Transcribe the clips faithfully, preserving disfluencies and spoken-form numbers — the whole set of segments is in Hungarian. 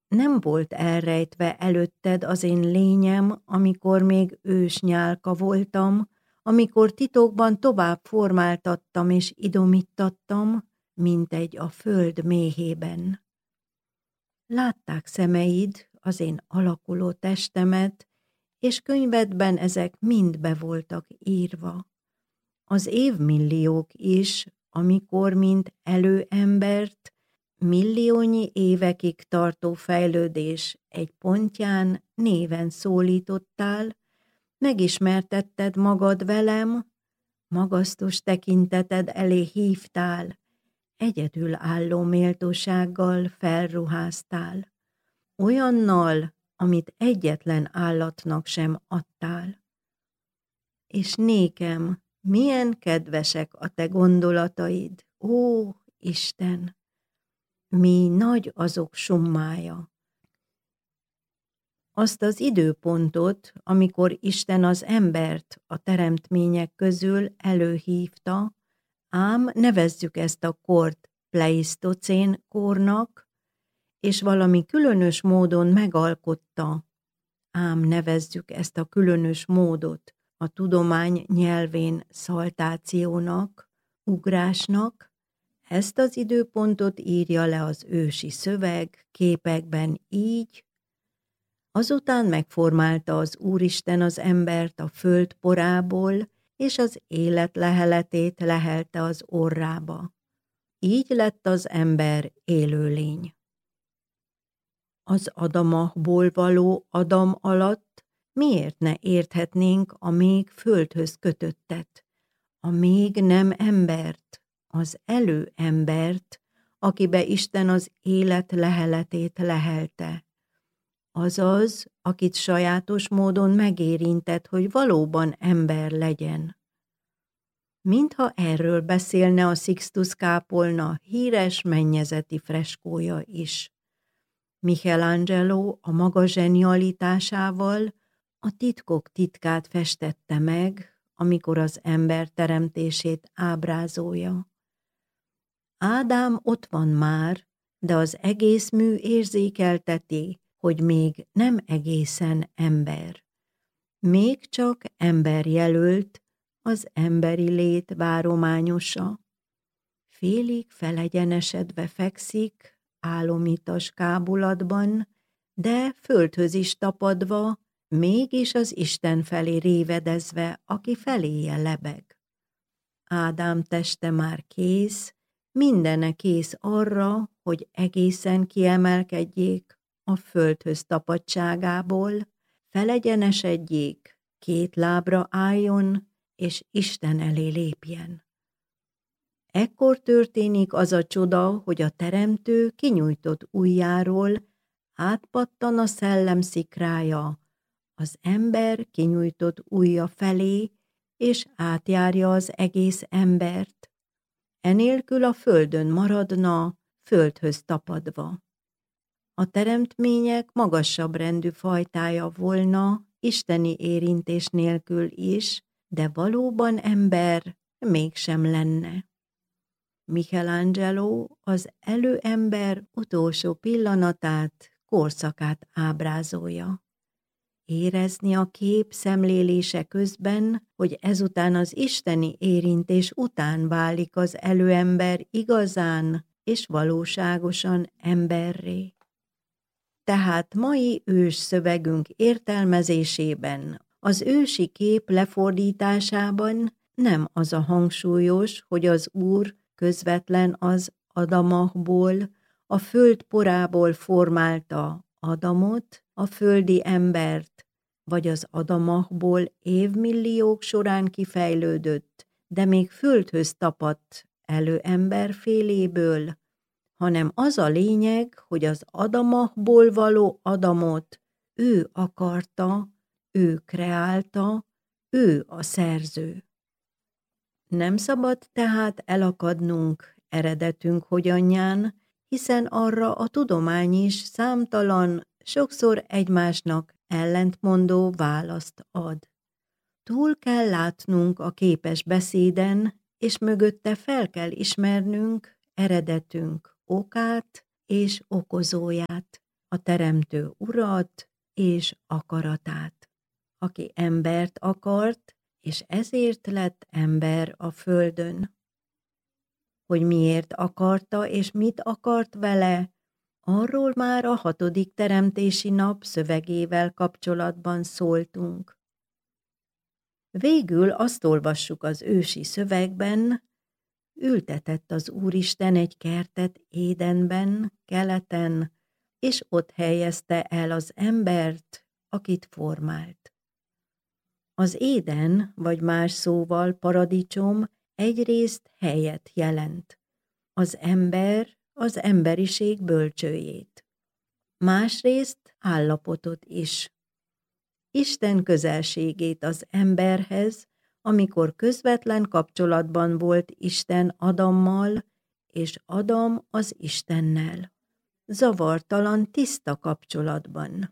Nem volt elrejtve előtted az én lényem, amikor még ősnyálka voltam, amikor titokban tovább formáltattam és idomíttattam, mint egy a föld méhében. Látták szemeid az én alakuló testemet, és könyvedben ezek mind be voltak írva. Az évmilliók is, amikor, mint előembert, milliónyi évekig tartó fejlődés egy pontján néven szólítottál, megismertetted magad velem, magasztos tekinteted elé hívtál, egyedülálló méltósággal felruháztál, olyannal, amit egyetlen állatnak sem adtál. És nékem milyen kedvesek a te gondolataid, ó, Isten! Mi nagy azok summája. Azt az időpontot, amikor Isten az embert a teremtmények közül előhívta, ám nevezzük ezt a kort pleisztocén kornak, és valami különös módon megalkotta, ám nevezzük ezt a különös módot a tudomány nyelvén szaltációnak, ugrásnak, ezt az időpontot írja le az ősi szöveg képekben így, azután megformálta az Úristen az embert a föld porából, és az élet leheletét lehelte az orrába. Így lett az ember élőlény. Az Adamahból való Adam alatt miért ne érthetnénk a még földhöz kötöttet, a még nem embert, az előembert, akibe Isten az élet leheletét lehelte. Azaz, akit sajátos módon megérintett, hogy valóban ember legyen. Mintha erről beszélne a Sixtus kápolna híres mennyezeti freskója is. Michelangelo a maga zsenialitásával a titkok titkát festette meg, amikor az ember teremtését ábrázolja. Ádám ott van már, de az egész mű érzékelteti, hogy még nem egészen ember. Még csak emberjelölt, az emberi lét várományosa. Félig felegyenesedve fekszik, álomitas kábulatban, de földhöz is tapadva, mégis az Isten felé révedezve, aki feléje lebeg. Ádám teste már kész, mindene kész arra, hogy egészen kiemelkedjék a földhöz tapadtságából, felegyenesedjék, két lábra álljon, és Isten elé lépjen. Ekkor történik az a csoda, hogy a teremtő kinyújtott ujjáról átpattan a szellem szikrája, az ember kinyújtott ujja felé, és átjárja az egész embert. Enélkül a földön maradna, földhöz tapadva. A teremtmények magasabb rendű fajtája volna, isteni érintés nélkül is, de valóban ember mégsem lenne. Michelangelo az előember utolsó pillanatát, korszakát ábrázolja. Érezni a kép szemlélése közben, hogy ezután az isteni érintés után válik az előember igazán és valóságosan emberré. Tehát mai ős szövegünk értelmezésében, az ősi kép lefordításában nem az a hangsúlyos, hogy az Úr közvetlen az Adamahból, a föld porából formálta Adamot, a földi embert, vagy az Adamahból évmilliók során kifejlődött, de még földhöz tapadt előember féléből, hanem az a lényeg, hogy az Adamahból való Adamot ő akarta, ő kreálta, ő a szerző. Nem szabad tehát elakadnunk eredetünk hogyanján, hiszen arra a tudomány is számtalan, sokszor egymásnak ellentmondó választ ad. Túl kell látnunk a képes beszéden, és mögötte fel kell ismernünk eredetünk okát és okozóját. a Teremtő Urat és akaratát, aki embert akart, és ezért lett ember a földön. Hogy miért akarta és mit akart vele, arról már a hatodik teremtési nap szövegével kapcsolatban szóltunk. Végül azt olvassuk az ősi szövegben, ültetett az Úristen egy kertet Édenben, keleten, és ott helyezte el az embert, akit formált. Az Éden, vagy más szóval paradicsom egyrészt helyet jelent, az ember az emberiség bölcsőjét. Másrészt állapotot is. Isten közelségét az emberhez, amikor közvetlen kapcsolatban volt Isten Adammal, és Adam az Istennel. Zavartalan, tiszta kapcsolatban.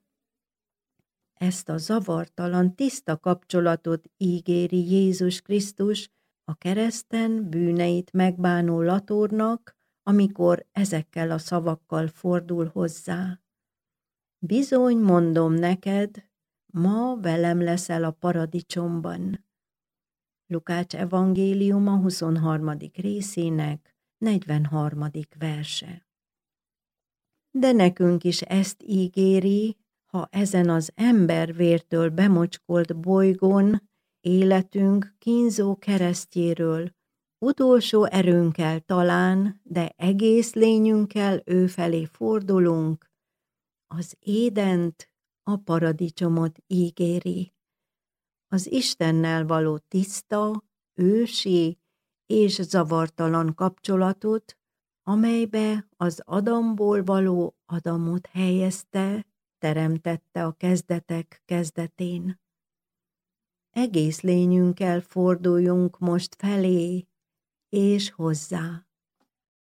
Ezt a zavartalan, tiszta kapcsolatot ígéri Jézus Krisztus a kereszten bűneit megbánó latornak, amikor ezekkel a szavakkal fordul hozzá. Bizony, mondom neked, ma velem leszel a paradicsomban. Lukács evangéliuma huszonharmadik részének negyvenharmadik verse. De nekünk is ezt ígéri, ha ezen az embervértől bemocskolt bolygón életünk kínzó keresztjéről utolsó erőnkkel talán, de egész lényünkkel ő felé fordulunk, az Édent, a paradicsomot ígéri. Az Istennel való tiszta, ősi és zavartalan kapcsolatot, amelybe az Adamból való Adamot helyezte, teremtette a kezdetek kezdetén. Egész lényünkkel forduljunk most felé és hozzá.